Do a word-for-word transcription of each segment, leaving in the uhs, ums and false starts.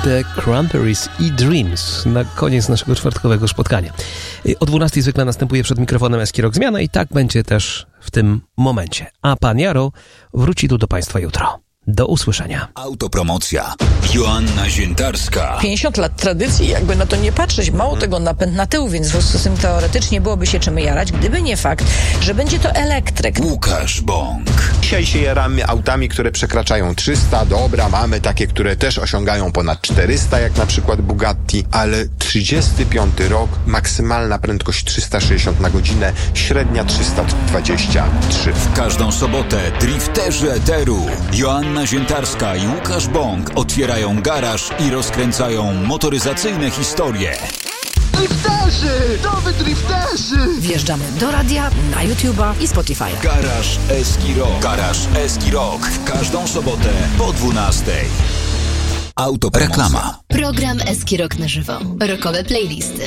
The Cranberries i Dreams na koniec naszego czwartkowego spotkania. O dwunastej zwykle następuje przed mikrofonem Eski Rock Zmiana i tak będzie też w tym momencie. A pan Jaro wróci tu do Państwa jutro. Do usłyszenia. Autopromocja. Joanna Ziętarska. pięćdziesiąt lat tradycji, jakby na to nie patrzeć, mało tego, napęd na tył, więc w związku z tym teoretycznie byłoby się czym jarać, gdyby nie fakt, że będzie to elektryk. Łukasz Bąk. Dzisiaj się jaramy autami, które przekraczają trzysta, dobra, mamy takie, które też osiągają ponad czterysta, jak na przykład Bugatti, ale trzydziesty piąty rok, maksymalna prędkość trzysta sześćdziesiąt na godzinę, średnia trzysta dwadzieścia trzy. W każdą sobotę drifterzy eteru Joanna Ziętarska i Łukasz Bąk otwierają garaż i rozkręcają motoryzacyjne historie. Drifterzy! To wy drifterzy! Wjeżdżamy do radia, na YouTube'a i Spotify'a. Garaż Eski Rock. Garaż Eski Rock. W każdą sobotę po dwunastej. Autopromocja. Reklama. Program Eski Rock na żywo. Rockowe playlisty.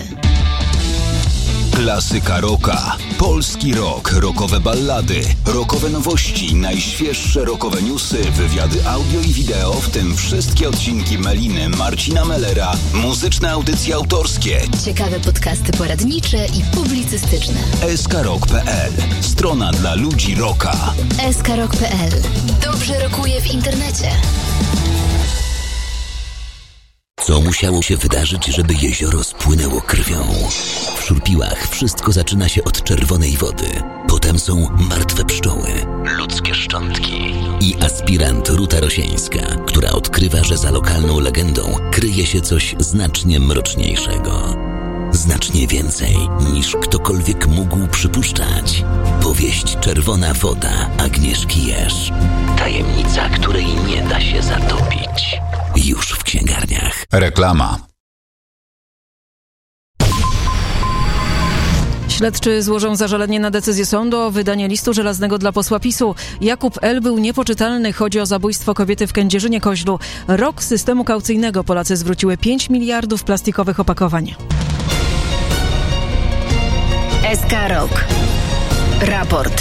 Klasyka rocka, polski rock, rockowe ballady, rockowe nowości, najświeższe rockowe newsy, wywiady audio i wideo, w tym wszystkie odcinki Meliny, Marcina Mellera, muzyczne audycje autorskie. Ciekawe podcasty poradnicze i publicystyczne. eskarock kropka pe el. Strona dla ludzi rocka. eskarock kropka pe el. Dobrze rokuje w internecie. Co musiało się wydarzyć, żeby jezioro spłynęło krwią? W Szurpiłach wszystko zaczyna się od czerwonej wody. Potem są martwe pszczoły, ludzkie szczątki i aspirant Ruta Rosieńska, która odkrywa, że za lokalną legendą kryje się coś znacznie mroczniejszego. Znacznie więcej niż ktokolwiek mógł przypuszczać. Powieść Czerwona woda Agnieszki Jerz. Tajemnica, której nie da się zatopić. Już w księgarniach. Reklama. Śledczy złożą zażalenie na decyzję sądu o wydanie listu żelaznego dla posła PiSu. Jakub L. był niepoczytalny. Chodzi o zabójstwo kobiety w Kędzierzynie-Koźlu. Rok systemu kaucyjnego. Polacy zwróciły pięć miliardów plastikowych opakowań. S K Rock. Raport.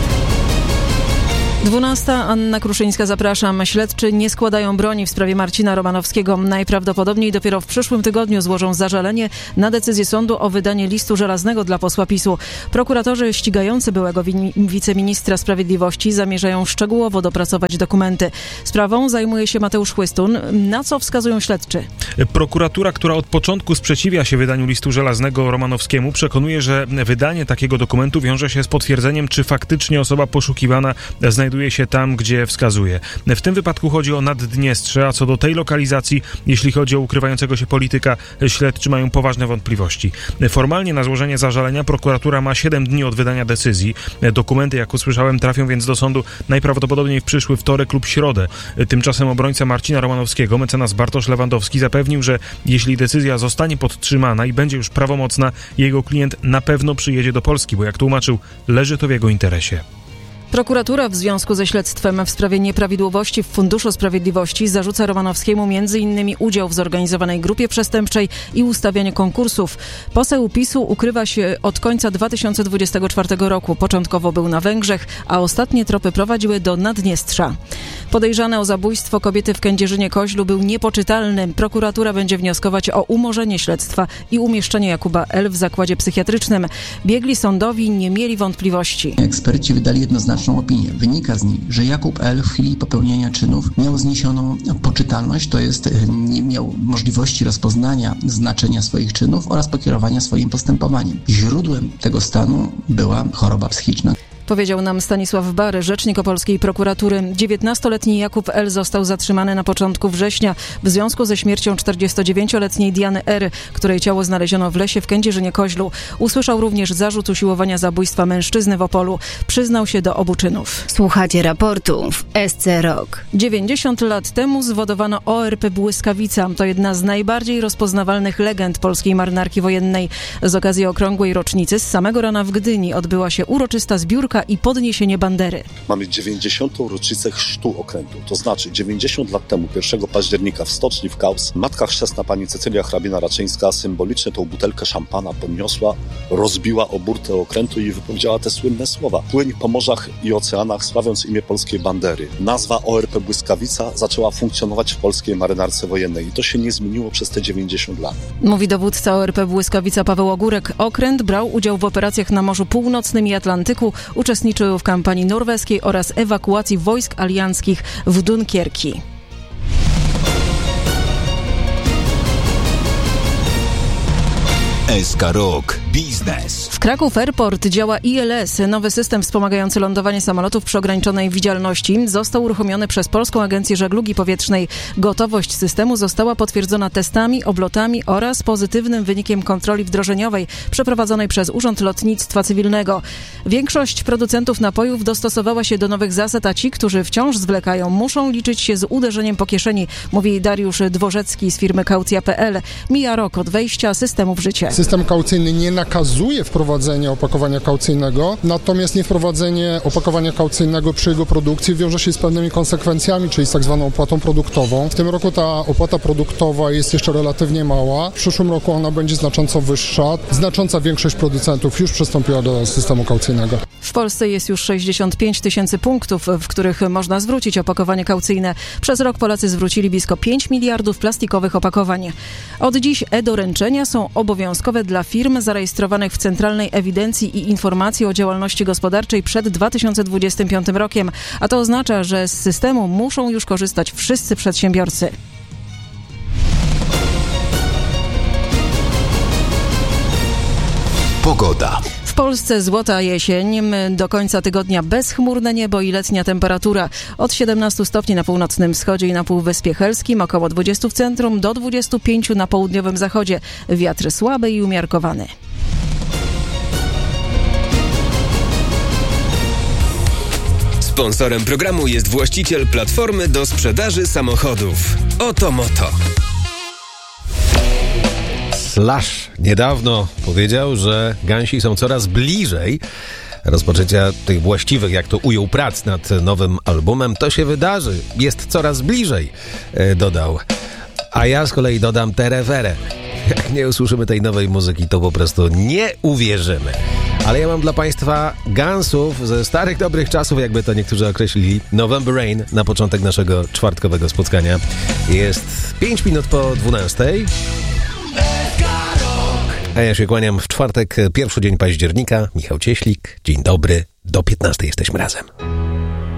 dwunasta. Anna Kruszyńska, zapraszam. Śledczy nie składają broni w sprawie Marcina Romanowskiego. Najprawdopodobniej dopiero w przyszłym tygodniu złożą zażalenie na decyzję sądu o wydanie listu żelaznego dla posła PiSu. Prokuratorzy ścigający byłego wi- wiceministra sprawiedliwości zamierzają szczegółowo dopracować dokumenty. Sprawą zajmuje się Mateusz Chłystun. Na co wskazują śledczy? Prokuratura, która od początku sprzeciwia się wydaniu listu żelaznego Romanowskiemu, przekonuje, że wydanie takiego dokumentu wiąże się z potwierdzeniem, czy faktycznie osoba poszukiwana znajduje się tam, gdzie wskazuje. W tym wypadku chodzi o Naddniestrze, a co do tej lokalizacji, jeśli chodzi o ukrywającego się polityka, śledczy mają poważne wątpliwości. Formalnie na złożenie zażalenia prokuratura ma siedem dni od wydania decyzji. Dokumenty, jak usłyszałem, trafią więc do sądu najprawdopodobniej w przyszły wtorek lub środę. Tymczasem obrońca Marcina Romanowskiego, mecenas Bartosz Lewandowski, zapewnił, że jeśli decyzja zostanie podtrzymana i będzie już prawomocna, jego klient na pewno przyjedzie do Polski, bo jak tłumaczył, leży to w jego interesie. Prokuratura w związku ze śledztwem w sprawie nieprawidłowości w Funduszu Sprawiedliwości zarzuca Romanowskiemu między innymi udział w zorganizowanej grupie przestępczej i ustawianie konkursów. Poseł PiSu ukrywa się od końca dwa tysiące dwudziestego czwartego roku. Początkowo był na Węgrzech, a ostatnie tropy prowadziły do Naddniestrza. Podejrzany o zabójstwo kobiety w Kędzierzynie-Koźlu był niepoczytalny. Prokuratura będzie wnioskować o umorzenie śledztwa i umieszczenie Jakuba L. w zakładzie psychiatrycznym. Biegli sądowi nie mieli wątpliwości. Eksperci wydali jednoznaczną opinię. Wynika z niej, że Jakub L. w chwili popełnienia czynów miał zniesioną poczytalność, to jest nie miał możliwości rozpoznania znaczenia swoich czynów oraz pokierowania swoim postępowaniem. Źródłem tego stanu była choroba psychiczna. Powiedział nam Stanisław Bary, rzecznik opolskiej prokuratury. dziewiętnastoletni Jakub L. został zatrzymany na początku września w związku ze śmiercią czterdziestodziewięcioletniej Diany R., której ciało znaleziono w lesie w Kędzierzynie-Koźlu. Usłyszał również zarzut usiłowania zabójstwa mężczyzny w Opolu. Przyznał się do obu czynów. Słuchacie raportu w S C Rock. dziewięćdziesiąt lat temu zwodowano O R P Błyskawica. To jedna z najbardziej rozpoznawalnych legend polskiej marynarki wojennej. Z okazji okrągłej rocznicy z samego rana w Gdyni odbyła się uroczysta zbiórka Wielka i podniesienie bandery. Mamy dziewięćdziesiątą rocznicę chrztu okrętu, to znaczy dziewięćdziesiąt lat temu, pierwszego października w stoczni w Kaus, matka chrzestna pani Cecylia Hrabina-Raczyńska symbolicznie tą butelkę szampana podniosła, rozbiła o burtę okrętu i wypowiedziała te słynne słowa: płyń po morzach i oceanach, sławiąc imię polskiej bandery. Nazwa O R P Błyskawica zaczęła funkcjonować w polskiej marynarce wojennej i to się nie zmieniło przez te dziewięćdziesiąt lat. Mówi dowódca O R P Błyskawica Paweł Ogórek. Okręt brał udział w operacjach na Morzu Północnym i Atlantyku, uczestniczył w kampanii norweskiej oraz ewakuacji wojsk alianckich w Dunkierki. S K Rock Biznes. W Kraków Airport działa I L S. Nowy system wspomagający lądowanie samolotów przy ograniczonej widzialności został uruchomiony przez Polską Agencję Żeglugi Powietrznej. Gotowość systemu została potwierdzona testami, oblotami oraz pozytywnym wynikiem kontroli wdrożeniowej przeprowadzonej przez Urząd Lotnictwa Cywilnego. Większość producentów napojów dostosowała się do nowych zasad, a ci, którzy wciąż zwlekają, muszą liczyć się z uderzeniem po kieszeni, mówi Dariusz Dworzecki z firmy kaucja kropka p l. Mija rok od wejścia systemu w życie. System kaucyjny nie nakazuje wprowadzenia opakowania kaucyjnego, natomiast niewprowadzenie opakowania kaucyjnego przy jego produkcji wiąże się z pewnymi konsekwencjami, czyli z tak zwaną opłatą produktową. W tym roku ta opłata produktowa jest jeszcze relatywnie mała. W przyszłym roku ona będzie znacząco wyższa. Znacząca większość producentów już przystąpiła do systemu kaucyjnego. W Polsce jest już sześćdziesiąt pięć tysięcy punktów, w których można zwrócić opakowanie kaucyjne. Przez rok Polacy zwrócili blisko pięć miliardów plastikowych opakowań. Od dziś e-doręczenia są obowiązkowe dla firm zarejestrowanych w Centralnej Ewidencji i Informacji o Działalności Gospodarczej przed dwa tysiące dwudziestym piątym rokiem, a to oznacza, że z systemu muszą już korzystać wszyscy przedsiębiorcy. Pogoda. W Polsce złota jesień, do końca tygodnia bezchmurne niebo i letnia temperatura. Od siedemnastu stopni na północnym wschodzie i na Półwyspie Helskim, około dwudziestu w centrum, do dwudziestu pięciu na południowym zachodzie. Wiatr słaby i umiarkowany. Sponsorem programu jest właściciel platformy do sprzedaży samochodów Oto Moto. Slash niedawno powiedział, że Gansi są coraz bliżej rozpoczęcia tych właściwych, jak to ujął, prac nad nowym albumem. To się wydarzy. Jest coraz bliżej, dodał. A ja z kolei dodam terefere. Jak nie usłyszymy tej nowej muzyki, to po prostu nie uwierzymy. Ale ja mam dla Państwa Gunsów ze starych, dobrych czasów, jakby to niektórzy określili. November Rain na początek naszego czwartkowego spotkania. Jest pięć minut po dwunastej. A ja się kłaniam w czwartek, pierwszy dzień października. Michał Cieślik. Dzień dobry. Do piętnastej jesteśmy razem.